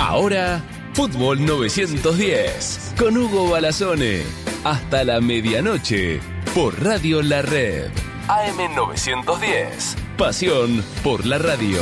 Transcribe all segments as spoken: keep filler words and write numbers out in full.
Ahora, Fútbol novecientos diez, con Hugo Balazone. Hasta la medianoche, por Radio La Red. A M novecientos diez, pasión por la radio.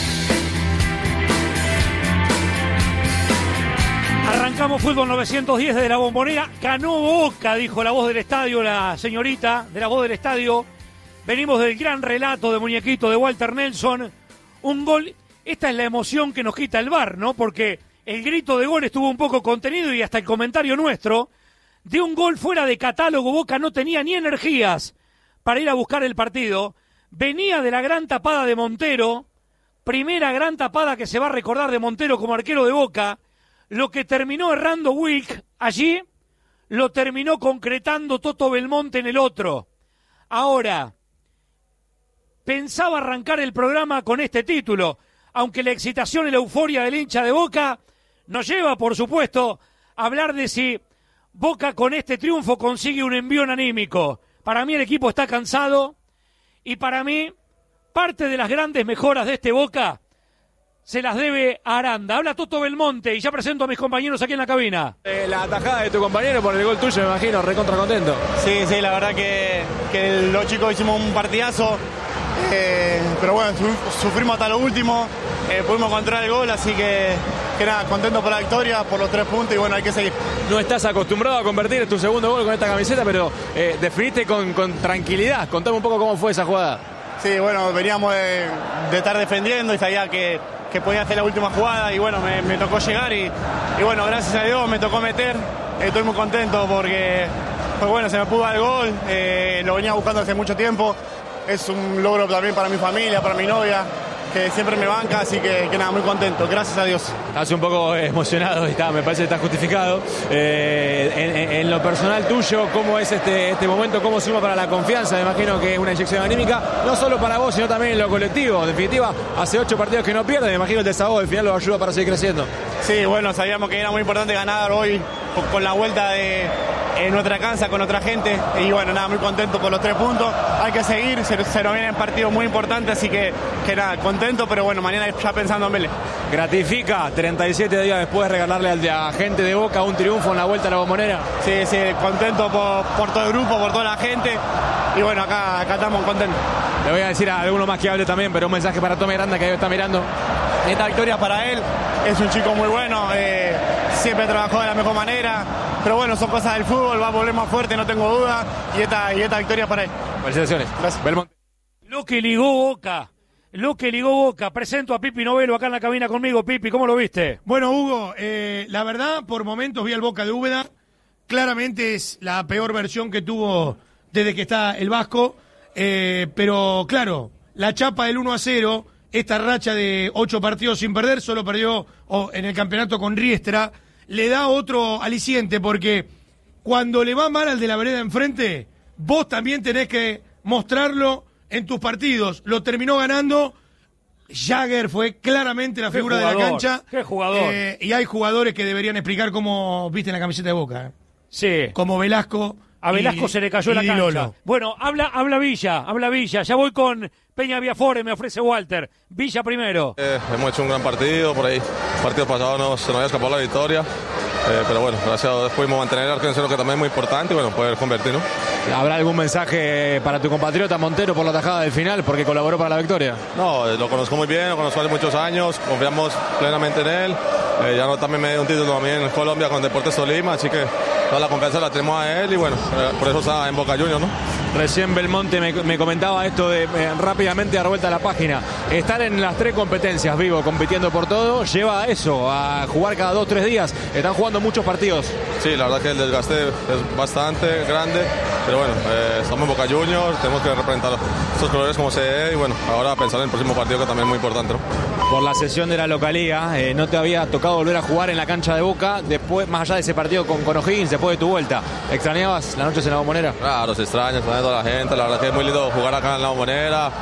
Arrancamos Fútbol novecientos diez desde la Bombonera. Ganó Boca, dijo la voz del estadio, la señorita de la voz del estadio. Venimos del gran relato de muñequito de Walter Nelson. Un gol. Esta es la emoción que nos quita el V A R, ¿no? Porque el grito de gol estuvo un poco contenido y hasta el comentario nuestro de un gol fuera de catálogo. Boca no tenía ni energías para ir a buscar el partido. Venía de la gran tapada de Montero. Primera gran tapada que se va a recordar de Montero como arquero de Boca. Lo que terminó errando Wilk allí, lo terminó concretando Toto Belmonte en el otro. Ahora, pensaba arrancar el programa con este título, aunque la excitación y la euforia del hincha de Boca nos lleva, por supuesto, a hablar de si Boca con este triunfo consigue un envión anímico. Para mí el equipo está cansado y para mí parte de las grandes mejoras de este Boca se las debe a Aranda. Habla Toto Belmonte y ya presento a mis compañeros aquí en la cabina. Eh, la atajada de tu compañero por el gol tuyo, me imagino, recontra contento. Sí, sí, la verdad que, que los chicos hicimos un partidazo, eh, pero bueno, su, sufrimos hasta lo último, eh, pudimos encontrar el gol, así que, que nada, contento por la victoria, por los tres puntos y bueno, hay que seguir. No estás acostumbrado a convertir tu segundo gol con esta camiseta, pero eh, definiste con, con tranquilidad. Contame un poco cómo fue esa jugada. Sí, bueno, veníamos de, de estar defendiendo y sabía que, que podía hacer la última jugada y bueno, me, me tocó llegar y, y bueno, gracias a Dios me tocó meter. Estoy muy contento porque pues bueno, se me pudo dar el gol, eh, lo venía buscando hace mucho tiempo. Es un logro también para mi familia, para mi novia, que siempre me banca, así que, que nada, muy contento, gracias a Dios. Estás un poco emocionado, está, me parece que está justificado. Eh, en, en lo personal tuyo, ¿cómo es este, este momento? ¿Cómo suma para la confianza? Me imagino que es una inyección anímica, no solo para vos, sino también en lo colectivo. En definitiva, hace ocho partidos que no pierden, me imagino el desahogo del final lo ayuda para seguir creciendo. Sí, bueno, sabíamos que era muy importante ganar hoy con la vuelta de en nuestra cancha con otra gente y bueno, nada, muy contento por los tres puntos. Hay que seguir, se, se nos vienen partidos muy importantes, así que, que nada, contento, pero bueno, mañana ya pensando en Vélez. ¿Gratifica treinta y siete días después regalarle al de a gente de Boca un triunfo en la vuelta a la Bombonera? Sí, sí, contento por, por todo el grupo, por toda la gente y bueno, acá, acá estamos contentos. Le voy a decir a alguno más que hable también, pero un mensaje para Tommy Aranda que está mirando. Esta victoria para él, es un chico muy bueno, eh, siempre trabajó de la mejor manera, pero bueno, son cosas del fútbol, va a volver más fuerte, no tengo duda, y esta, y esta victoria para él. Felicitaciones. Gracias. Belmonte. Lo que ligó Boca, lo que ligó Boca. Presento a Pipi Novelo acá en la cabina conmigo. Pipi, ¿cómo lo viste? Bueno, Hugo, eh, la verdad, por momentos vi al Boca de Úbeda, claramente es la peor versión que tuvo desde que está el Vasco, eh, pero claro, la chapa del uno a cero... Esta racha de ocho partidos sin perder, solo perdió oh, en el campeonato con Riestra, le da otro aliciente, porque cuando le va mal al de la vereda enfrente, vos también tenés que mostrarlo en tus partidos. Lo terminó ganando, Jagger fue claramente la figura de la cancha. ¡Qué jugador! Eh, y hay jugadores que deberían explicar cómo viste la camiseta de Boca. ¿eh? Sí. Como Velasco. A Velasco y, se le cayó la cancha. Lolo. Bueno, habla, habla Villa, habla Villa. Ya voy con Peña Viafore, me ofrece Walter. Villa primero. Eh, hemos hecho un gran partido, por ahí. El partido pasado no, se nos había escapado la victoria. Eh, pero bueno, gracias a Dios pudimos mantener el arco en cero, que también es muy importante, y bueno, poder convertir, ¿no? ¿Habrá algún mensaje para tu compatriota Montero por la tajada del final, porque colaboró para la victoria? No, eh, lo conozco muy bien, lo conozco hace muchos años, confiamos plenamente en él. Eh, ya no, también me dio un título también en Colombia con Deportes Tolima, así que toda la confianza la tenemos a él y bueno, eh, por eso está en Boca Juniors, ¿no? Recién Belmonte me, me comentaba esto de eh, rápidamente dar vuelta a la página. Estar en las tres competencias, vivo, compitiendo por todo, lleva a eso, a jugar cada dos, tres días. Están jugando muchos partidos. Sí, la verdad que el desgaste es bastante grande, pero bueno, eh, estamos en Boca Juniors, tenemos que representar estos colores como se debe y bueno, ahora pensar en el próximo partido, que también es muy importante, ¿no? Por la sesión de la localía, eh, no te había tocado volver a jugar en la cancha de Boca, después, más allá de ese partido con, con O'Higgins, después de tu vuelta. ¿Extrañabas las noches en la Bombonera? Claro, se extraña, extraña a toda la gente, la verdad que es muy lindo jugar acá en la Bombonera.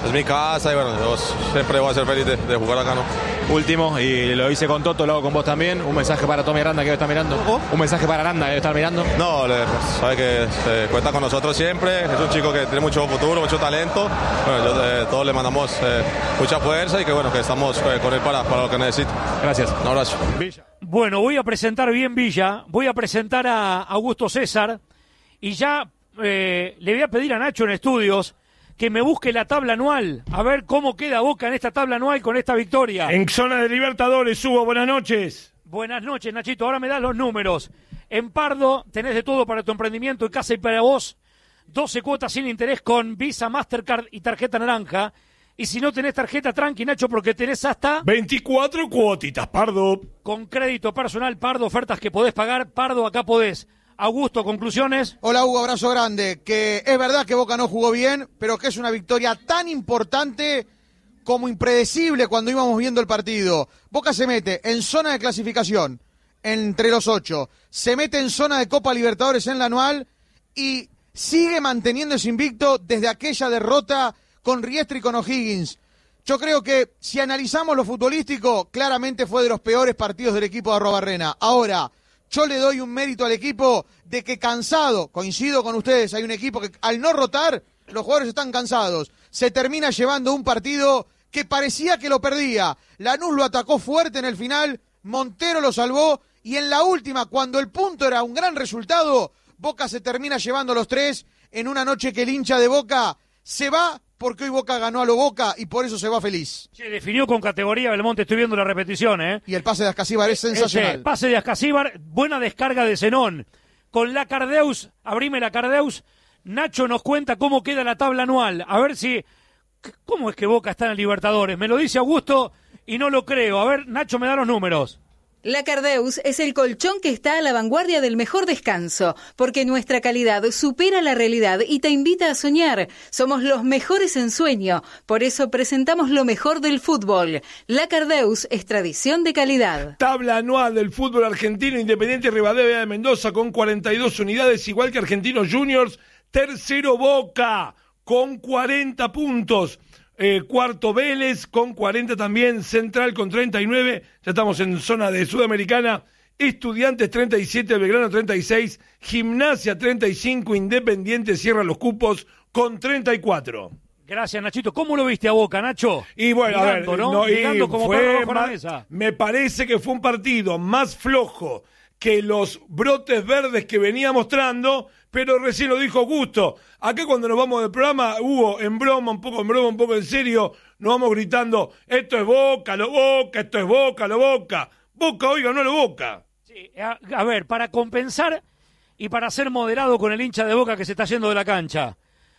es mi casa y bueno, yo siempre voy a ser feliz de, de jugar acá, ¿no? Último, y lo hice con Toto, lo hago con vos también. Un mensaje para Tommy Aranda que debe estar mirando. ¿Oh? Un mensaje para Aranda que debe estar mirando. No, le, pues, sabe que eh, cuenta con nosotros siempre. Es un chico que tiene mucho futuro, mucho talento. Bueno, yo, eh, todos le mandamos eh, mucha fuerza y que bueno, que estamos eh, con él para, para lo que necesite. Gracias. Un abrazo. Bueno, voy a presentar bien Villa, voy a presentar a Augusto César y ya eh, le voy a pedir a Nacho en estudios que me busque la tabla anual, a ver cómo queda Boca en esta tabla anual con esta victoria. En zona de Libertadores, Hugo, buenas noches. Buenas noches, Nachito, ahora me das los números. En Pardo tenés de todo para tu emprendimiento en casa y para vos, doce cuotas sin interés con Visa, Mastercard y tarjeta naranja. Y si no tenés tarjeta, tranqui, Nacho, porque tenés hasta veinticuatro cuotitas, Pardo. Con crédito personal, Pardo, ofertas que podés pagar, Pardo, acá podés. Augusto, conclusiones. Hola Hugo, abrazo grande. Que es verdad que Boca no jugó bien, pero que es una victoria tan importante como impredecible cuando íbamos viendo el partido. Boca se mete en zona de clasificación entre los ocho, se mete en zona de Copa Libertadores en la anual y sigue manteniendo ese invicto desde aquella derrota con Riestra y con O'Higgins. Yo creo que si analizamos lo futbolístico, claramente fue de los peores partidos del equipo de Arrobarrena. Ahora, yo le doy un mérito al equipo de que cansado, coincido con ustedes, hay un equipo que al no rotar, los jugadores están cansados. Se termina llevando un partido que parecía que lo perdía. Lanús lo atacó fuerte en el final, Montero lo salvó y en la última, cuando el punto era un gran resultado, Boca se termina llevando los tres en una noche que el hincha de Boca se va porque hoy Boca ganó a lo Boca y por eso se va feliz. Se definió con categoría Belmonte, estoy viendo la repetición, ¿eh? Y el pase de Ascasíbar es sensacional. Ese pase de Ascasíbar, buena descarga de Zenón. Con la Cardeus, abrime la Cardeus, Nacho nos cuenta cómo queda la tabla anual. A ver si... ¿Cómo es que Boca está en el Libertadores? Me lo dice Augusto y no lo creo. A ver, Nacho me da los números. La Cardeus es el colchón que está a la vanguardia del mejor descanso, porque nuestra calidad supera la realidad y te invita a soñar. Somos los mejores en sueño, por eso presentamos lo mejor del fútbol. La Cardeus es tradición de calidad. Tabla anual del fútbol argentino, Independiente Rivadavia de Mendoza con cuarenta y dos unidades, igual que Argentinos Juniors. Tercero Boca con cuarenta puntos. Eh, cuarto Vélez con cuarenta también, Central con treinta y nueve, ya estamos en zona de Sudamericana, Estudiantes treinta y siete, Belgrano treinta y seis, Gimnasia treinta y cinco, Independiente cierra los cupos con treinta y cuatro. Gracias, Nachito. ¿Cómo lo viste a Boca, Nacho? Y bueno, Mirando, a ver, ¿no? no, y Mirando como fue perro bajo la más, mesa. me parece que fue un partido más flojo que los brotes verdes que venía mostrando, pero recién lo dijo Augusto. Acá cuando nos vamos del programa, Hugo, en broma, un poco en broma, un poco en serio, nos vamos gritando, esto es Boca, lo Boca, esto es Boca, lo Boca. Boca hoy ganó lo Boca. Sí, a, a ver, para compensar y para ser moderado con el hincha de Boca que se está yendo de la cancha,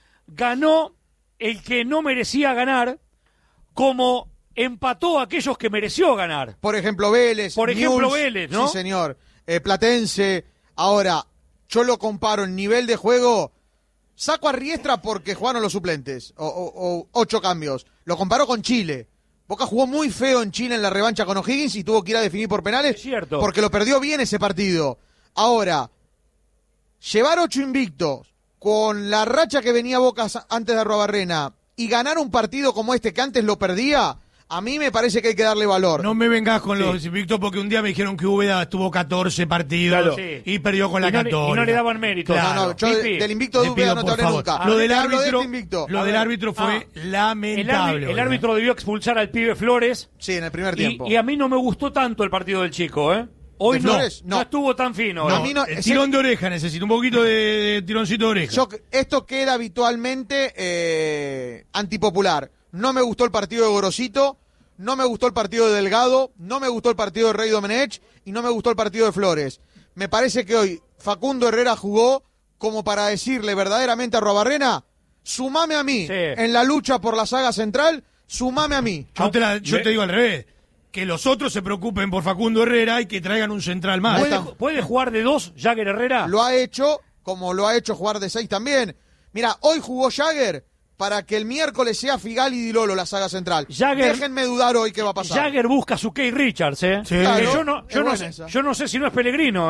ganó el que no merecía ganar, como empató a aquellos que mereció ganar. Por ejemplo, Vélez. Por ejemplo, Newell's, Vélez, ¿no? Sí, señor. Eh, Platense. Ahora, yo lo comparo en nivel de juego. Saco a Riestra porque jugaron los suplentes. O, o, o ocho cambios. Lo comparo con Chile. Boca jugó muy feo en Chile en la revancha con O'Higgins y tuvo que ir a definir por penales. Es cierto. Porque lo perdió bien ese partido. Ahora, llevar ocho invictos con la racha que venía Boca antes de Arrobarrena y ganar un partido como este que antes lo perdía, a mí me parece que hay que darle valor. No me vengas con Sí. los invictos porque un día me dijeron que Úbeda estuvo catorce partidos Claro. Sí. y perdió con la Y no le- y no Católica. le daban mérito. Claro. No, no, yo de- Pipi, del invicto de Le Úbeda pido, no te por hablé favor. nunca. Lo del Te hablo de árbitro, este invicto. lo A del ver. árbitro fue Ah, El, lamentable. arbi- el boludo. árbitro debió expulsar al pibe Flores. Sí, en el primer Y, tiempo. y a mí no me gustó tanto el partido del chico, ¿eh? Hoy ¿De no, Flores? no, No. estuvo tan fino. No, ¿no? a mí no- El ese- tirón de oreja necesito, un poquito de, de tironcito de oreja. Yo- esto queda habitualmente eh, antipopular. No me gustó el partido de Gorosito, no me gustó el partido de Delgado, no me gustó el partido de Rey Domenech y no me gustó el partido de Flores. Me parece que hoy Facundo Herrera jugó como para decirle verdaderamente a Arrobarrena, sumame a mí Sí. en la lucha por la saga central, sumame a mí. Yo, te, la- yo Me- te digo al revés. Que los otros se preocupen por Facundo Herrera y que traigan un central más. ¿Puede, está. puede jugar de dos Jagger Herrera? Lo ha hecho, como lo ha hecho jugar de seis también. Mira, hoy jugó Jagger para que el miércoles sea Figal y Di Lolo la saga central. Jagger- Déjenme dudar hoy qué va a pasar. Jagger busca a su Kay Richards, ¿eh? Sí. Que Claro, yo, no, es yo, no buena sé, esa. yo no sé si no es Pellegrino, ¿eh?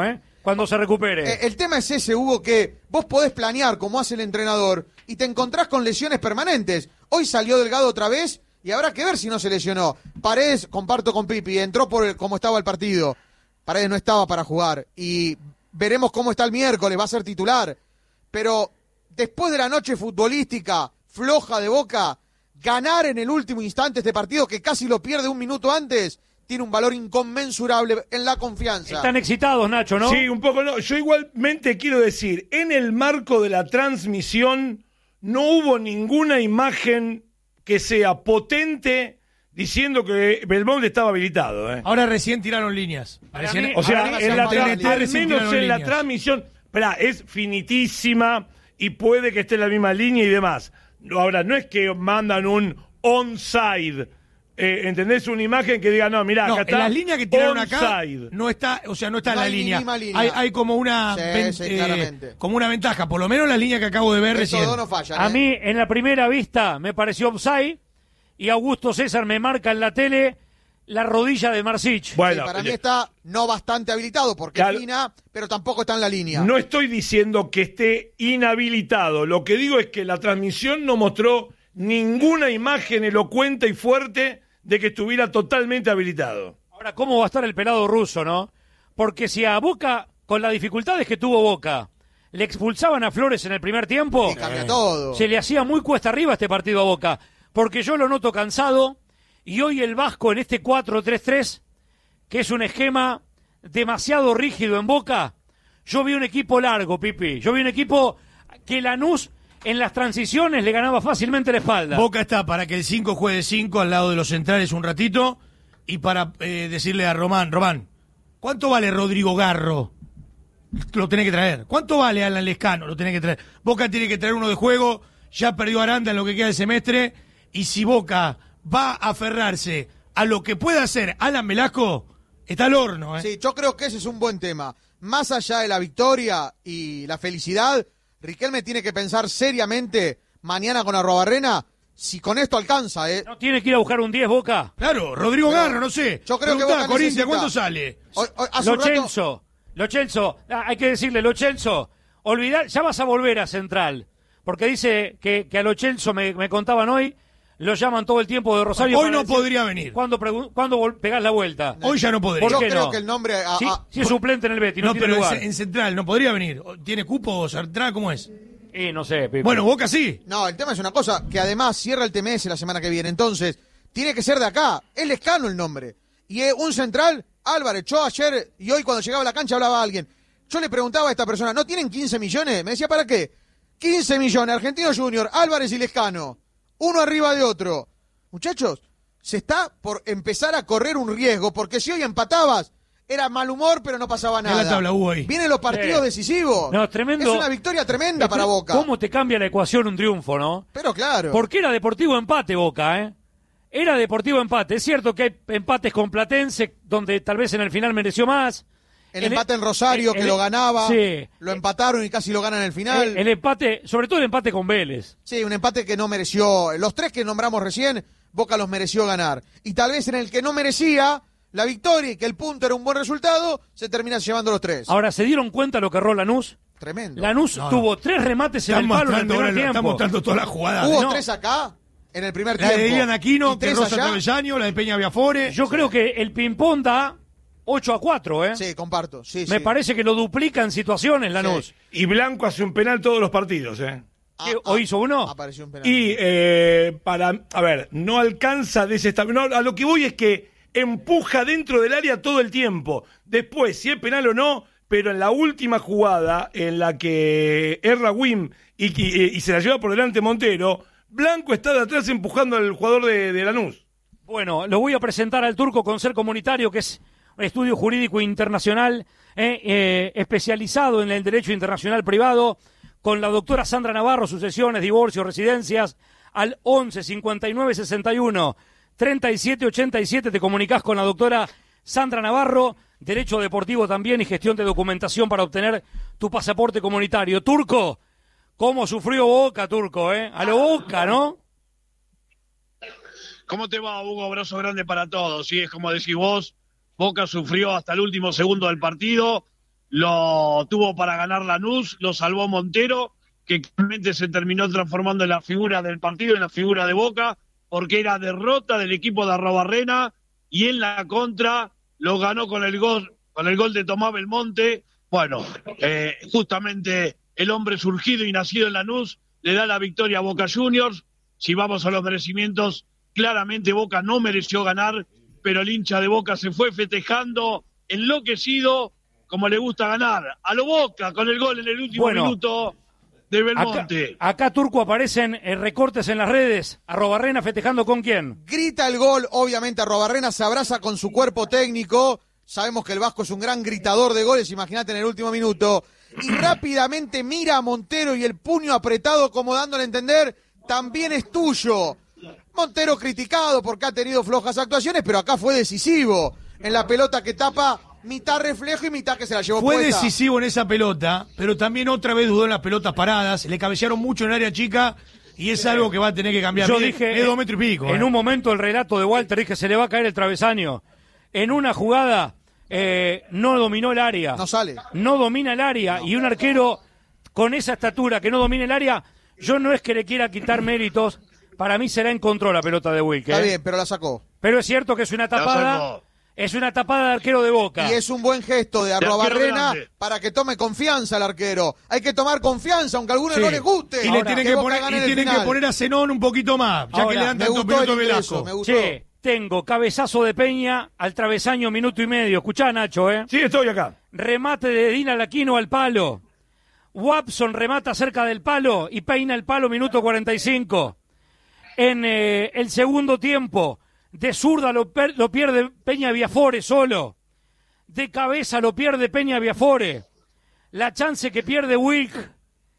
cuando se recupere. Eh, el tema es ese, Hugo, que vos podés planear como hace el entrenador y te encontrás con lesiones permanentes. Hoy salió Delgado otra vez y habrá que ver si no se lesionó. Paredes, comparto con Pipi, entró por el, como estaba el partido. Paredes no estaba para jugar y veremos cómo está el miércoles, va a ser titular. Pero después de la noche futbolística floja de Boca, ganar en el último instante este partido que casi lo pierde un minuto antes, tiene un valor inconmensurable en la confianza. Están excitados, Nacho, ¿no? Sí, un poco no. Yo igualmente quiero decir, en el marco de la transmisión no hubo ninguna imagen que sea potente diciendo que Belmonte estaba habilitado. ¿eh? Ahora recién tiraron líneas. Recién, mí, o sea, ahora en la, T N T al recién menos tiraron en la líneas. transmisión, esperá, es finitísima y puede que esté en la misma línea y demás. Ahora, no es que mandan un onside, eh, ¿entendés? Una imagen que diga, no, mirá, No, acá está en las líneas que tiraron onside. acá no está, o sea, no está No en la hay línea. mínima línea. Hay, hay como una Sí, ven- sí, eh, claramente. como una ventaja, por lo menos la línea que acabo de ver Esos recién. dos no fallan. A ¿eh? mí, en la primera vista, me pareció offside y Augusto César me marca en la tele la rodilla de Marsic. Bueno, Sí, para mí le- está no bastante habilitado porque Claro. es fina, pero tampoco está en la línea. no estoy diciendo que esté inhabilitado. Lo que digo es que la transmisión no mostró ninguna imagen elocuente y fuerte de que estuviera totalmente habilitado. Ahora, ¿cómo va a estar el pelado ruso, no? Porque si a Boca, con las dificultades que tuvo Boca, le expulsaban a Flores en el primer tiempo, Y cambia todo. se le hacía muy cuesta arriba este partido a Boca. Porque yo lo noto cansado y hoy el Vasco en este cuatro tres tres, que es un esquema demasiado rígido en Boca, yo vi un equipo largo, Pipi. Yo vi un equipo que Lanús en las transiciones le ganaba fácilmente la espalda. Boca está para que el cinco juegue cinco al lado de los centrales un ratito y para eh, decirle a Román, Román, ¿cuánto vale Rodrigo Garro? Lo tenés que traer. ¿Cuánto vale Alan Lescano? Lo tenés que traer. Boca tiene que traer uno de juego, ya perdió Aranda en lo que queda del semestre, y si Boca va a aferrarse a lo que pueda hacer Alan Velasco, está al horno. ¿eh? Sí, yo creo que ese es un buen tema. Más allá de la victoria y la felicidad, Riquelme tiene que pensar seriamente mañana con Arrobarrena si con esto alcanza, ¿eh? ¿No tiene que ir a buscar un diez Boca? Claro, Rodrigo Pero Garro, no sé. yo creo que Preguntá, Boca Corintia, necesita- ¿cuánto sale? Hoy- hoy- hace Lo un rato- Chelso, Lo Chelso, ah, hay que decirle, Lo Chelso, olvidar, ya vas a volver a Central, porque dice que, que a Lo Chelso me, me contaban hoy, lo llaman todo el tiempo de Rosario. Hoy para no decir, podría venir. ¿Cuándo, pregu- ¿cuándo vol- pegás la vuelta? Hoy ya no podría. ¿Por Yo qué creo no? que el nombre... a- Sí, a- sí es suplente en el Betis, no, No, tiene pero en, lugar. en Central no podría venir. ¿Tiene cupo o Central? ¿Cómo es? Y no sé, Pipi. Bueno, Boca sí. No, el tema es una cosa, que además cierra el T M S la semana que viene, entonces tiene que ser de acá, es Lescano el nombre. Y eh, un central, Álvarez, yo ayer y hoy cuando llegaba a la cancha hablaba a alguien. Yo le preguntaba a esta persona, ¿no tienen quince millones? Me decía, ¿para qué? quince millones, Argentino Junior, Álvarez y Lescano, uno arriba de otro. Muchachos, se está por empezar a correr un riesgo, porque si hoy empatabas, era mal humor, pero no pasaba Mirá nada. la tabla, Hugo, ahí. Vienen los partidos Sí. decisivos. No, tremendo. Es una victoria tremenda Pero, para Boca. ¿Cómo te cambia la ecuación un triunfo, no? Pero claro. Porque era deportivo empate Boca, ¿eh? Era deportivo empate. Es cierto que hay empates con Platense, donde tal vez en el final mereció más. El empate en Rosario, que el- lo ganaba, Sí. lo empataron y casi lo ganan en el final. El, el empate, sobre todo el empate con Vélez. Sí, un empate que no mereció. Los tres que nombramos recién, Boca los mereció ganar. Y tal vez en el que no merecía la victoria y que el punto era un buen resultado, se termina llevando los tres. Ahora, ¿se dieron cuenta lo que erró Lanús? Tremendo. Lanús No, no. tuvo tres remates en Están el palo en el mostrando, primer ahora, tiempo. están mostrando todas las jugadas. Hubo no. tres acá, en el primer La tiempo. de Ilian y Aquino, que tres roza allá. Travesaño, la de Peña Viafore. Yo creo que el ping-pong da ocho a cuatro, ¿eh? Sí, comparto. Sí, Me sí. parece que lo duplica en situaciones Lanús. Y Blanco hace un penal todos los partidos, ¿eh? Ah, ¿Qué, ah, ¿O hizo uno? Apareció un penal. Y eh, para, a ver, no alcanza a desestabilizar. No, a lo que voy es que empuja dentro del área todo el tiempo. Después, si es penal o no, pero en la última jugada en la que erra Wim y, y, y se la lleva por delante Montero, Blanco está de atrás empujando al jugador de, de Lanús. Bueno, lo voy a presentar al Turco con Ser Comunitario, que es un estudio jurídico internacional eh, eh, especializado en el derecho internacional privado, con la doctora Sandra Navarro, sucesiones, divorcios, residencias, al once cincuenta y nueve sesenta y uno treinta y siete ochenta y siete. Te comunicás con la doctora Sandra Navarro, derecho deportivo también y gestión de documentación para obtener tu pasaporte comunitario. Turco, ¿cómo sufrió Boca, Turco, eh? A lo Boca, ¿no? ¿Cómo te va, Hugo? Abrazo grande para todos. Sí, es como decís vos, Boca sufrió hasta el último segundo del partido, lo tuvo para ganar Lanús, lo salvó Montero, que realmente se terminó transformando en la figura del partido, en la figura de Boca, porque era derrota del equipo de Arrobarrena, y en la contra lo ganó con el gol, con el gol de Tomás Belmonte. Bueno, eh, justamente el hombre surgido y nacido en Lanús le da la victoria a Boca Juniors. Si vamos a los merecimientos, claramente Boca no mereció ganar, pero el hincha de Boca se fue festejando, enloquecido, como le gusta ganar. A lo Boca, con el gol en el último bueno, minuto de Belmonte. Acá, acá, Turco, aparecen eh, recortes en las redes. Arrobarrena festejando ¿con quién? Grita el gol, obviamente Arrobarrena se abraza con su cuerpo técnico. Sabemos que el Vasco es un gran gritador de goles, imagínate en el último minuto. Y rápidamente mira a Montero y el puño apretado como dándole a entender, también es tuyo. Montero criticado porque ha tenido flojas actuaciones, pero acá fue decisivo. En la pelota que tapa, mitad reflejo y mitad que se la llevó Fue puesta. decisivo en esa pelota, pero también otra vez dudó en las pelotas paradas. Le cabecearon mucho en el área chica y es algo que va a tener que cambiar. Yo Mide, dije, mide dos metros y pico. En eh. un momento el relato de Walter, dije, se le va a caer el travesaño. En una jugada eh, no dominó el área. No sale. No domina el área. Y un arquero con esa estatura que no domina el área, yo no es que le quiera quitar méritos. Para mí se la encontró la pelota de Wilke. Está ¿eh? bien, pero la sacó. Pero es cierto que es una tapada. Es una tapada de arquero de Boca. Y es un buen gesto de Arrobarrena para que tome confianza el arquero. Hay que tomar confianza, aunque a algunos Sí. no les guste. Y le tienen, que, Boca poner, gane y en el tienen que final. poner a Zenón un poquito más, ya Ahora, que le dan me tantos gustó el minutos ingreso, Velasco. me gustó. Che, tengo cabezazo de Peña al travesaño, minuto y medio. Escuchá, Nacho, ¿eh? Sí, estoy acá. Remate de Dina Laquino al palo. Watson remata cerca del palo y peina el palo, minuto cuarenta y cinco. En eh, el segundo tiempo, de zurda lo, per- lo pierde Peña Viafore solo. De cabeza lo pierde Peña Viafore. La chance que pierde Wilk.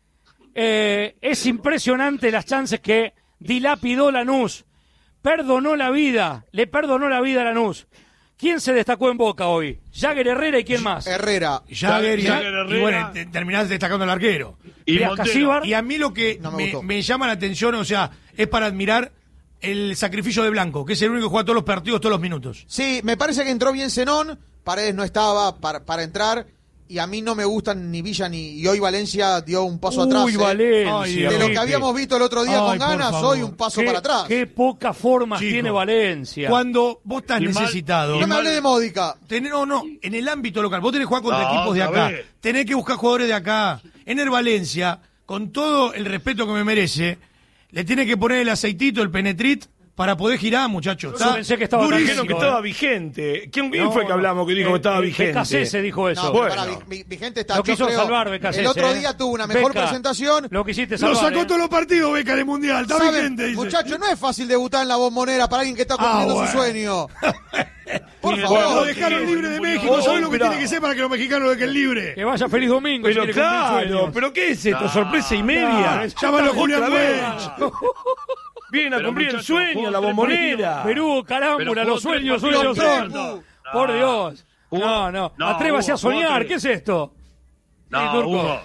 Eh, es impresionante las chances que dilapidó Lanús. Perdonó la vida, le perdonó la vida a Lanús. ¿Quién se destacó en Boca hoy? Jagger Herrera y quién más. Herrera. Jagger y, Jagger y Herrera. bueno, te- terminás destacando al arquero. Y Mira, Montero. Casíbar. Y a mí lo que No me me, gustó. me llama la atención, o sea, es para admirar el sacrificio de Blanco, que es el único que juega todos los partidos, todos los minutos. Sí, me parece que entró bien Zenón. Paredes no estaba para, para entrar. Y a mí no me gustan ni Villa ni... Y hoy Valencia dio un paso atrás. Uy, ¿eh? Valencia. Ay, De lo Enrique. que habíamos visto el otro día Ay, con por ganas, favor. hoy un paso Qué- para atrás. Qué pocas formas Chico, tiene Valencia. Cuando vos estás Y mal- necesitado... No me hablé de Módica. Tenés- no, no, en el ámbito local. Vos tenés que jugar contra No, equipos de otra acá. vez. Tenés que buscar jugadores de acá. En el Valencia, con todo el respeto que me merece, le tiene que poner el aceitito, el penetrit, para poder girar, muchachos. Yo pensé que estaba durísimo, Dijeron que eh. estaba vigente. ¿Quién, quién No, fue que no. hablamos que dijo Eh, que estaba eh, vigente? Becasese dijo eso. No, Bueno. para, vi- vi- vigente está. Lo yo quiso creo, salvar Becasese, el otro ¿eh? día tuvo una mejor Beca, presentación. Lo quisiste Lo salvar. sacó ¿eh? todos los partidos, Beca, del Mundial. Está ¿Saben, vigente, dice. muchachos, no es fácil debutar en la Bombonera para alguien que está Ah, cumpliendo bueno. su sueño. Por Bueno, favor. Lo dejaron libre de México. Oh, ¿Sabés lo que mirá. tiene que ser para que los mexicanos lo dejen libre? Que vaya feliz domingo. Pero si quiere cumplir claro, sueños. ¿pero qué es esto? No, ¿Sorpresa y media? claro, Llámalo Otra Julián vez. Welch. Vienen a Pero, cumplir el muchachos, sueño, jugó la tres bombonera. Perú, carámbula, Pero los jugó tres sueños partidos, suyos son. Perú. Por No. Dios. Jugó- No, no. no, Atrévase Hugo, a soñar. jugó ¿Qué tres. es esto? No, Sí, Turco. Hugo.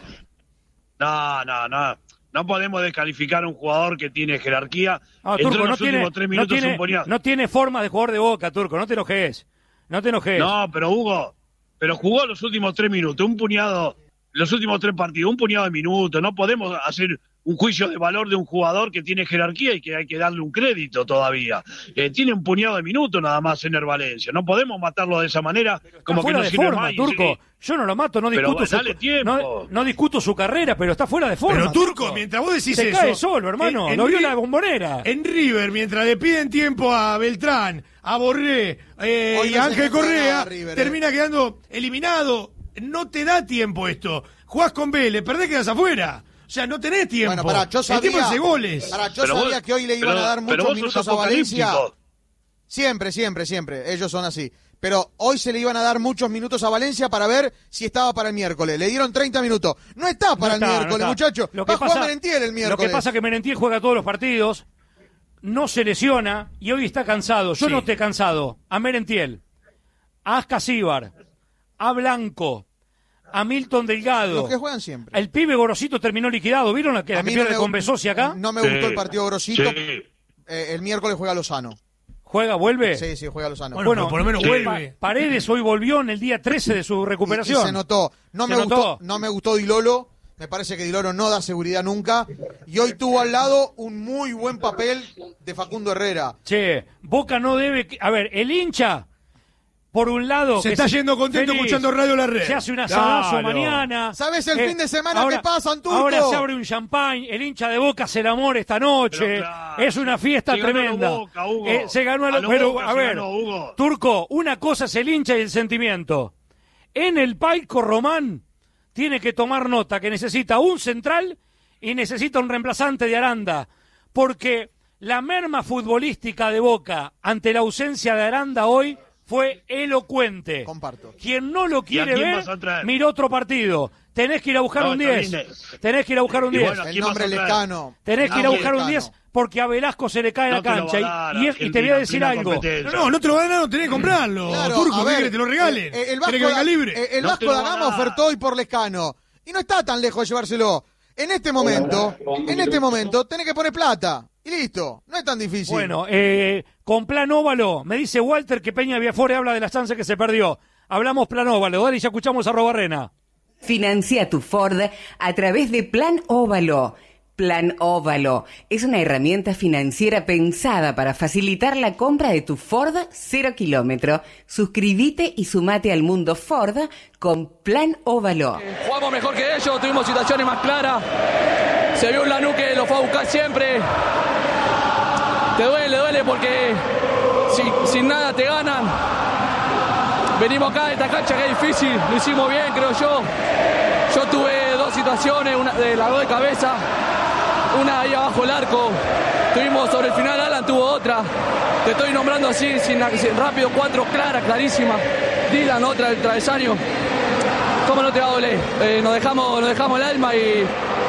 No, no, no. No podemos descalificar a un jugador que tiene jerarquía. Ah, Entró Turco, en no los tiene, últimos tres no, minutos tiene, un puñado. no tiene forma de jugar de Boca, Turco. No te enojes. No te enojes. No, pero Hugo, pero jugó los últimos tres minutos, un puñado, los últimos tres partidos, un puñado de minutos. No podemos hacer un juicio de valor de un jugador que tiene jerarquía y que hay que darle un crédito todavía. Eh, tiene un puñado de minutos nada más en el Valencia. No podemos matarlo de esa manera, Está como que fuera no de sirve forma, más. y Turco. sí. Yo no lo mato, no Pero discuto, dale su, tiempo. no, no discuto su carrera, pero está fuera de forma. Pero Turco, mientras vos decís se eso... cae solo, hermano. en- en Lo vio Ri- la bombonera. En River, mientras le piden tiempo a Beltrán, a Borré eh, Hoy y no a se Ángel le juega Correa, nada a River, termina quedando eliminado. No te da tiempo esto. Jugás con Vélez, perdés, quedas afuera. O sea, no tenés tiempo. Bueno, pará, yo El tiempo sabía, hace goles. pará, yo Pero sabía vos- que hoy le iban pero- a dar pero muchos vos sos minutos a Valencia. apocalíptico. Siempre, siempre, siempre. Ellos son así. Pero hoy se le iban a dar muchos minutos a Valencia para ver si estaba para el miércoles. Le dieron treinta minutos. No está para No el está, no miércoles, está. muchachos. Lo Va que a jugar pasa- Merentiel el miércoles. Lo que pasa es que Merentiel juega todos los partidos, no se lesiona y hoy está cansado. Yo Sí. no estoy cansado. A Merentiel, a Ascasíbar, a Blanco, a Milton Delgado. Los que juegan siempre. El pibe Gorosito terminó liquidado. ¿Vieron la que, la A que mí no pierde me con gu- Besosi acá? No me Sí. gustó el partido Grosito. Sí. Eh, el miércoles juega Lozano. ¿Juega, vuelve? Sí, sí, juega Lozano. Bueno, bueno por lo menos vuelve. Pa- Paredes hoy volvió en el día trece de su recuperación. Y, y se notó. No se me notó. gustó, no me gustó Di Lolo. Me parece que Di Lolo no da seguridad nunca. Y hoy tuvo al lado un muy buen papel de Facundo Herrera. Che, Boca no debe... A ver, el hincha, por un lado... Se que está yendo contento feliz, escuchando Radio La Red. Se hace un asadazo Claro. mañana. ¿Sabes el Eh, fin de semana ahora, qué pasa, Turco? Ahora se abre un champán, el hincha de Boca hace el amor esta noche. Pero claro, es una fiesta se ganó tremenda. a lo Boca, Hugo. Eh, se ganó a A lo, lo pero, Boca a se ver, ganó, Hugo. Turco, una cosa es el hincha y el sentimiento. En el Paico Román tiene que tomar nota que necesita un central y necesita un reemplazante de Aranda, porque la merma futbolística de Boca ante la ausencia de Aranda hoy fue elocuente. Comparto. Quien no lo quiere quién ver, vas a traer? mira otro partido. Tenés que ir a buscar No, un está diez. bien. Tenés que ir a buscar un Y diez. bueno, El ¿quién nombre vas a traer? Lescano. Tenés que ir a No, buscar un Lescano. diez porque a Velasco se le cae No la te lo cancha. va a dar Y, y- y te Argentina voy a en decir plena algo. competencia. No, no te lo van a dar, no tenés que comprarlo. Claro, Turco, a ¿qué ver, querés que te lo regalen? eh, El ¿Querés Vasco, que venga da- libre? eh, el No te Vasco lo da van a Gama dar. ofertó hoy por Lescano. Y no está tan lejos de llevárselo. En este momento, en este momento, tenés que poner plata. Y listo. No es tan difícil. Bueno, eh, con plan óvalo, me dice Walter que Peña Viafore habla de las chances que se perdió. Hablamos plan óvalo, dale y ya escuchamos a Robarrena. Financia tu Ford a través de Plan Óvalo. Plan Óvalo es una herramienta financiera pensada para facilitar la compra de tu Ford cero kilómetro. Suscríbete y sumate al mundo Ford con Plan Óvalo. Jugamos mejor que ellos, tuvimos situaciones más claras. Se vio un Lanús que lo fue a buscar siempre. Te duele, duele porque si- sin nada te ganan. Venimos acá de esta cancha que es difícil, lo hicimos bien, creo yo. Yo tuve dos situaciones, una de las dos de cabeza, una ahí abajo el arco. Tuvimos sobre el final, Alan tuvo otra. Te estoy nombrando así, sin, sin rápido, cuatro claras, clarísimas. Dylan, otra del travesaño. ¿Cómo no te va a doler? Eh, nos, dejamos, nos dejamos el alma y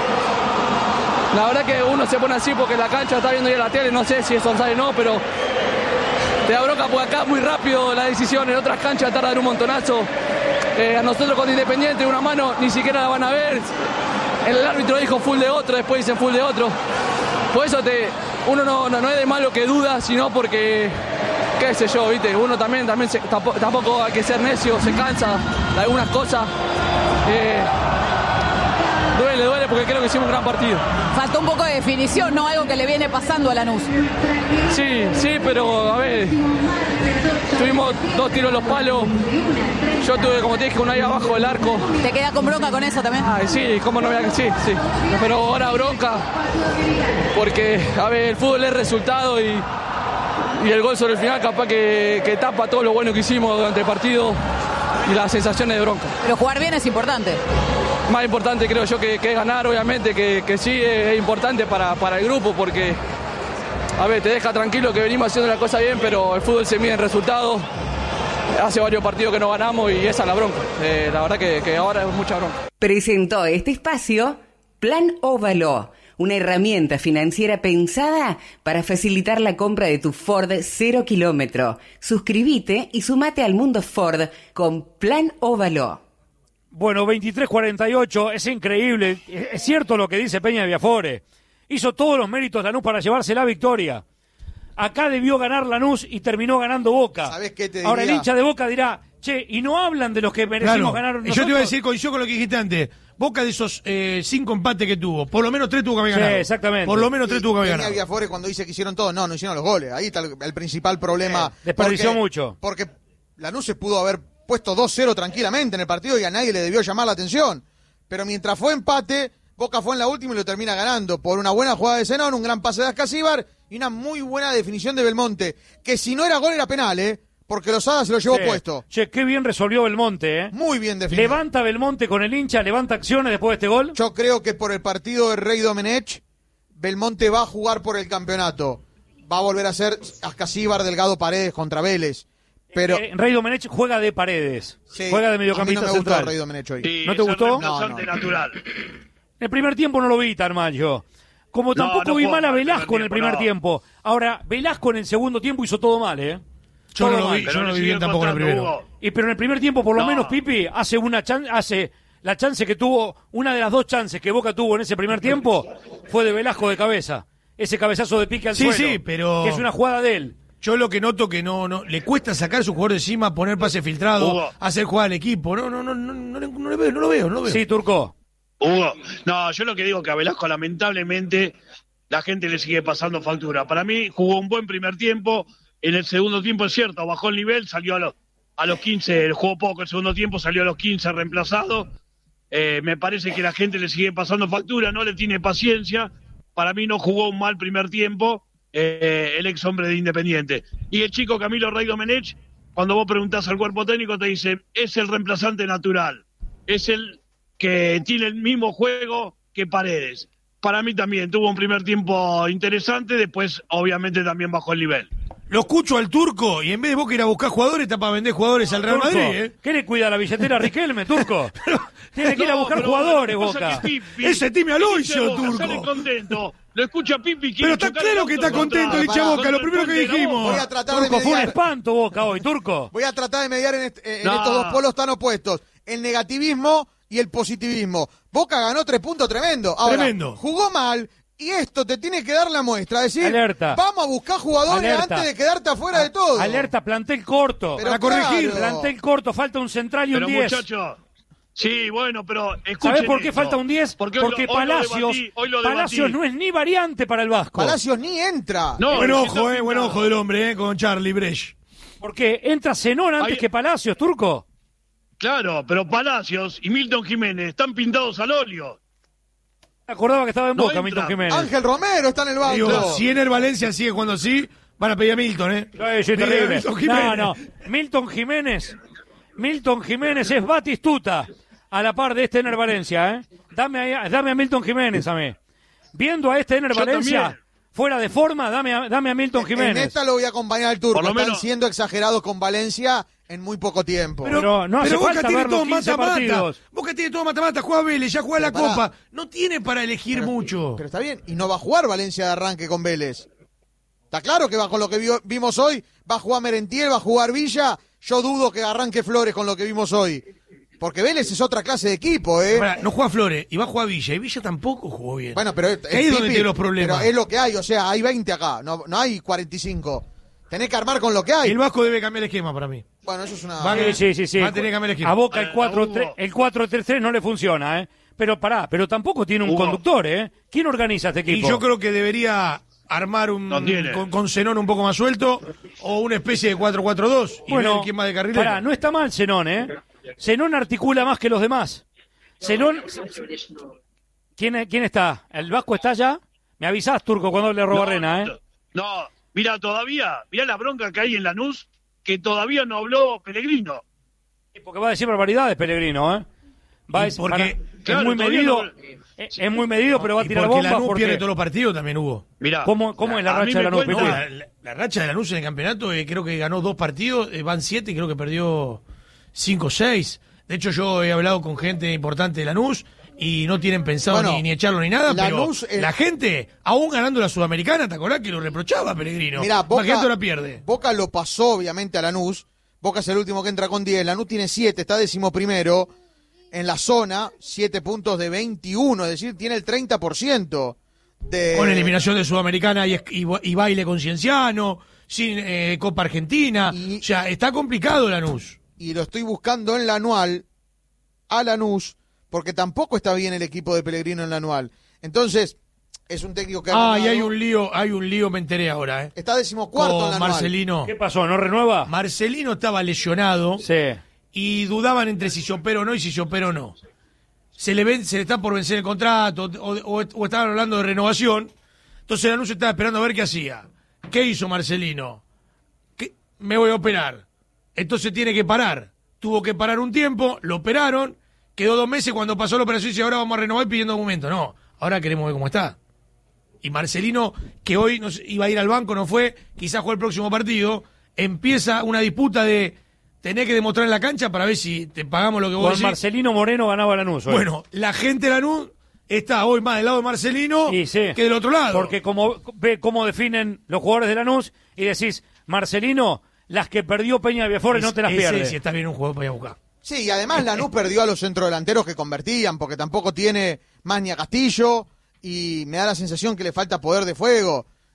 la verdad que uno se pone así porque la cancha está viendo ya la tele, no sé si es onside o no, pero te da bronca porque acá muy rápido la decisión, en otras canchas tardan un montonazo. Eh, a nosotros con Independiente una mano ni siquiera la van a ver. El árbitro dijo full de otro, después dicen full de otro. Por eso te, uno no, no, no es de malo que duda, sino porque, qué sé yo, viste, uno también, también se, tampoco, tampoco hay que ser necio, se cansa de algunas cosas. Eh, duele, duele porque creo que hicimos un gran partido. Faltó un poco de definición, ¿no? Algo que le viene pasando a Lanús. Sí, sí, pero a ver, tuvimos dos tiros en los palos. Yo tuve, como te dije, uno ahí abajo del arco. ¿Te queda con bronca con eso también? Ay, sí, cómo no voy a... Sí, sí. Pero ahora bronca, porque, a ver, el fútbol es resultado y, y el gol sobre el final capaz que, que tapa todo lo bueno que hicimos durante el partido y las sensaciones de bronca. Pero jugar bien es importante. Más importante creo yo que, que es ganar, obviamente, que, que sí es, es importante para, para el grupo, porque, a ver, te deja tranquilo que venimos haciendo la cosa bien, pero el fútbol se mide en resultados. Hace varios partidos que no ganamos y esa es la bronca. Eh, la verdad que, que ahora es mucha bronca. Presentó este espacio Plan Óvalo, una herramienta financiera pensada para facilitar la compra de tu Ford cero kilómetro. Suscríbete y sumate al mundo Ford con Plan Óvalo. Bueno, veintitrés cuarenta y ocho, es increíble. Es es cierto lo que dice Peña Viafore. Hizo todos los méritos Lanús para llevarse la victoria. Acá debió ganar Lanús y terminó ganando Boca. ¿Sabés qué te Ahora el diría? hincha de Boca dirá, che, y no hablan de los que merecimos Claro. ganar Y nosotros. yo te iba a decir, coincido con lo que dijiste antes. Boca de esos eh, cinco empates que tuvo, por lo menos tres tuvo que haber Sí, ganado. exactamente. Por lo menos tres tuvo que haber Peña ganado. Viafore cuando dice que hicieron todo, no, no hicieron los goles. Ahí está el, el principal problema. Eh, desperdició Porque- mucho. Porque Lanús se pudo haber puesto dos cero tranquilamente en el partido y a nadie le debió llamar la atención. Pero mientras fue empate, Boca fue en la última y lo termina ganando por una buena jugada de Zenón, un gran pase de Ascasíbar y una muy buena definición de Belmonte, que si no era gol era penal, ¿eh? Porque Lozada se lo llevó Sí. puesto. Che, qué bien resolvió Belmonte, ¿eh? Muy bien definido. Levanta Belmonte con el hincha, levanta acciones después de este gol. Yo creo que por el partido de Rey Domenech, Belmonte va a jugar por el campeonato. Va a volver a ser Ascasíbar, Delgado, Paredes contra Vélez. Pero Eh, Rey Domenech juega de Paredes. sí, juega de a mí mediocampista no me gustó central. Rey Domenech hoy. Sí, ¿No te es gustó? el reemplazante No, no. natural. En el primer tiempo no lo vi tan mal yo. Como No, tampoco no vi jugó mal a mal el Velasco en el primer primer tiempo, tiempo. Ahora, Velasco en el segundo tiempo hizo todo mal, ¿eh? Yo Todo no lo mal. vi, Pero yo no lo le vi bien siguió tampoco en el costando, primero. Hugo. Y pero en el primer tiempo, por lo No. menos, Pipi hace una chan- hace la chance que tuvo, una de las dos chances que Boca tuvo en ese primer tiempo, fue de Velasco de cabeza. Ese cabezazo de pique al Sí, suelo. sí, pero- Que es una jugada de él. yo lo que noto que no, no le cuesta sacar su jugador de encima, poner pase filtrado, Hugo. hacer jugar al equipo. No, no, no, no, no, no, no, le veo, no lo veo, no lo veo. Sí, Turco. Hugo, no, yo lo que digo que a Velasco lamentablemente la gente le sigue pasando factura. Para mí jugó un buen primer tiempo, en el segundo tiempo es cierto, bajó el nivel, salió a los, a los quince, jugó poco el segundo tiempo, salió a los quince reemplazado. Eh, me parece que la gente le sigue pasando factura, no le tiene paciencia. Para mí no jugó un mal primer tiempo eh, el ex hombre de Independiente. Y el chico Camilo Rey Domenech, cuando vos preguntás al cuerpo técnico, te dice, es el reemplazante natural, es el que tiene el mismo juego que Paredes. Para mí también tuvo un primer tiempo interesante, después obviamente también bajó el nivel. Lo escucho al Turco y en vez de vos que ir a buscar jugadores, está para vender jugadores al Real Turco, Madrid, ¿eh? ¿qué le cuida la billetera a Riquelme, Turco? Tiene que ir a No, buscar pero jugadores, la cosa Boca. es que Pipi, Ese Time Aloisio, hincha de Boca, Turco. sale contento, lo escucha Pipi. Pero está claro que está contento el hincha Boca, lo primero que dijimos. Voy a tratar Turco, de fue un mediar. espanto, Boca, hoy, Turco. Voy a tratar de mediar en, este- en No. estos dos polos tan opuestos. El negativismo y el positivismo. Boca ganó tres puntos tremendo. Ahora, Tremendo. jugó mal. Y esto te tiene que dar la muestra, decir, Alerta. vamos a buscar jugadores Alerta. antes de quedarte afuera de todo. Alerta, plantel corto. Pero Para corregir, claro. plantel corto, falta un central y Pero un diez. muchacho, sí, bueno, pero escuchen ¿Sabés por qué esto. falta un diez? Porque, hoy Porque lo- hoy lo Palacios, debatí, hoy lo debatí. Palacios no es ni variante para el Vasco. Palacios ni entra. No, Buen el ojo, centro eh, buen pintado. ojo del hombre, eh, con Charlie Brecht. Porque entra Zenón antes Ahí- que Palacios, Turco. Claro, pero Palacios y Milton Jiménez están pintados al óleo. Me acordaba que estaba en No Boca, entra. Milton Jiménez. Ángel Romero está en el banco. Digo, si en el Valencia sigue jugando así, van a pedir a Milton, ¿eh? Sí, sí, Pide a terrible. Milton Jiménez. No, no. Milton Jiménez. Milton Jiménez es Batistuta a la par de este Ener Valencia, ¿eh? Dame a, dame a Milton Jiménez a mí. Viendo a este Ener Yo Valencia también. fuera de forma, dame a, dame a Milton En Jiménez. esta lo voy a acompañar al Turco. Por lo Están menos- siendo exagerados con Valencia en muy poco tiempo. Pero no hace pero Boca falta tiene ver los todo quince mata-mata. partidos. Boca tiene todo mata-mata. Juega Vélez, ya juega la Pero pará. Copa. No tiene para elegir Pero- mucho. Pero está bien. Y no va a jugar Valencia de arranque con Vélez. Está claro que va con lo que vio- vimos hoy. Va a jugar Merentiel, va a jugar Villa. Yo dudo que arranque Flores con lo que vimos hoy. Porque Vélez es otra clase de equipo, ¿eh? Pará, no juega Flores y va a jugar Villa. Y Villa tampoco jugó bien. Bueno, pero es, Que ahí es donde Pipi, tiene los problemas. Pero es lo que hay, o sea, hay veinte acá, no, no hay cuarenta y cinco. Tenés que armar con lo que hay. El Vasco debe cambiar el esquema para mí. Bueno, eso es una... Va a- Sí, sí, sí, sí. Va a tener que cambiar el esquema. A Boca el Eh, cuatro Hugo. tres el cuatro tres tres no le funciona, ¿eh? Pero pará, pero tampoco tiene un Hugo. conductor, ¿eh? ¿Quién organiza este Y equipo? yo creo que debería armar un No tiene. con, con Zenón un poco más suelto o una especie de cuatro cuatro dos y Bueno, ver quién va de carrilero. pará, no está mal Zenón, ¿eh? Zenón articula más que los demás. Zenón... ¿Quién, ¿Quién está? ¿El Vasco está allá? Me avisás, Turco, cuando le roba Arena, ¿eh? No, mira, todavía, mira la bronca que hay en Lanús, que todavía no habló Pellegrino. Porque va a decir barbaridades, Pellegrino, ¿eh? Va a Y decir- porque- para- claro, es muy todavía medido, no- es, es muy medido, pero va a Y tirar porque bombas Lanús porque... pierde todos los partidos también hubo. Mira, ¿Cómo, cómo es la a mí racha de me Lanús, cuentan- No, Pitu? la, la- la racha de Lanús en el campeonato eh, creo que ganó dos partidos, eh, van siete y creo que perdió cinco o seis. De hecho yo he hablado con gente importante de Lanús y no tienen pensado Bueno, ni, ni echarlo ni nada, Lanús, pero eh, la gente, aún ganando la Sudamericana, ¿te acordás que lo reprochaba a Pellegrino? Mirá, Boca, Imagínate ahora pierde. Boca lo pasó, obviamente, a Lanús. Boca es el último que entra con diez. Lanús tiene siete, está décimo primero en la zona, siete puntos de veintiuno, es decir, tiene el treinta por ciento de... Con eliminación de Sudamericana y, y, y baile con Cienciano, sin eh, Copa Argentina. Y- o sea, está complicado Lanús. Y lo estoy buscando en la anual a Lanús, porque tampoco está bien el equipo de Pellegrino en la anual. Entonces, es un técnico que ha Ah, y ganado- hay un lío, hay un lío, me enteré ahora, ¿eh? Está decimocuarto en la Con anual. Marcelino. ¿Qué pasó? ¿No renueva? Marcelino estaba lesionado Sí. y dudaban entre si se opera o no y si se opera o no. Se le, ven, se le está por vencer el contrato o, o- o estaban hablando de renovación. Entonces Lanús estaba esperando a ver qué hacía. ¿Qué hizo Marcelino? ¿Qué? Me voy a operar. Entonces tiene que parar. Tuvo que parar un tiempo, lo operaron, quedó dos meses cuando pasó la operación y dice ahora vamos a renovar pidiendo documento. No, ahora queremos ver cómo está. Y Marcelino, que hoy no sé, iba a ir al banco, no fue, quizás juegue el próximo partido, empieza una disputa de tener que demostrar en la cancha para ver si te pagamos lo que vos Con decís. Marcelino Moreno ganaba Lanús hoy. Bueno, la gente de Lanús está hoy más del lado de Marcelino Y sí, que del otro lado. Porque como ve cómo definen los jugadores de Lanús y decís, Marcelino, las que perdió Peña de Viafores no te las Ese, pierdes. si está bien un jugador para ir a buscar. Sí, y además Lanús perdió a los centrodelanteros que convertían, porque tampoco tiene más ni a Castillo, y me da la sensación que le falta poder de fuego.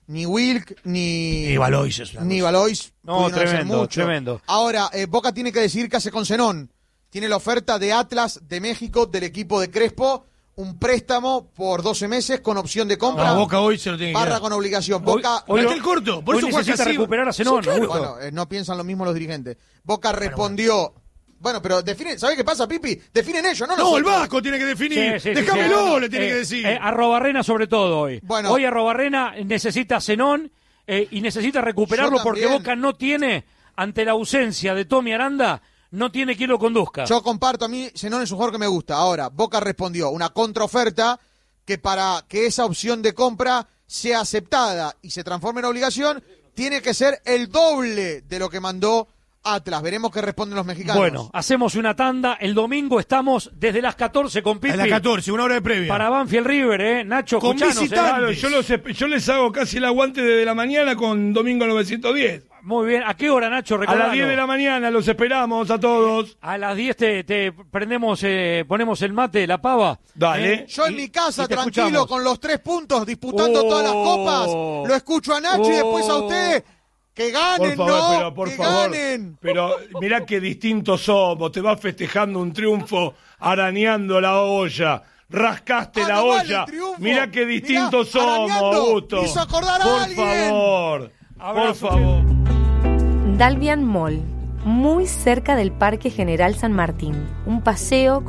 ni Wilk, ni... Ni Valois es una Ni cosa. Valois. No, pudieron hacer tremendo, mucho. tremendo. Ahora, eh, Boca tiene que decidir qué hace con Zenón. Tiene la oferta de Atlas de México, del equipo de Crespo, un préstamo por doce meses con opción de compra. No, Boca hoy se lo tiene que barra dar. con obligación. Hoy- Boca hoy Está lo- el corto, por hoy eso juega necesita Casivo. recuperar a Zenón, Sí, claro. Augusto. Bueno, eh, no piensan lo mismo los dirigentes. Boca respondió... Bueno, pero definen, ¿sabés qué pasa, Pipi? Definen ellos, no No, el nosotros. Vasco tiene que definir. Sí, sí, sí, Déjamelo, sí. le tiene Eh, que decir. eh, Arrobarrena sobre todo hoy. Bueno. Hoy Arrobarrena necesita Zenón eh, y necesita recuperarlo Yo porque también. Boca no tiene, ante la ausencia de Tommy Aranda, no tiene quien lo conduzca. Yo comparto, a mí Zenón es un jugador que me gusta. Ahora, Boca respondió una contraoferta que para que esa opción de compra sea aceptada y se transforme en obligación, tiene que ser el doble de lo que mandó Atlas. Veremos qué responden los mexicanos. Bueno, hacemos una tanda. El domingo estamos desde las catorce con Pipi. A las catorce, una hora de previa. Para Banfield River, ¿eh? Nacho, Con escuchanos, ¿eh? visitantes. Claro, yo, los- yo les hago casi el aguante desde la mañana con Domingo novecientos diez. Muy bien. ¿A qué hora, Nacho? A las Recordalo. diez de la mañana los esperamos a todos. A las diez te, te prendemos, eh, ponemos el mate, la pava. Dale. ¿eh? Yo en Y- mi casa, y te tranquilo, escuchamos. con los tres puntos, disputando Oh. todas las copas. Lo escucho a Nacho y después a Oh. ustedes. Que Por ganen, favor, ¿no? pero por que favor. ganen. Pero mirá qué distintos somos. Te vas festejando un triunfo arañando la olla. Rascaste Ah, la no vale olla. el triunfo. Mirá qué distintos Mirá, somos, arañando. Augusto. Hizo acordar a por alguien. favor. Por Abrazo, favor. Dalvian Mall, muy cerca del Parque General San Martín. Un paseo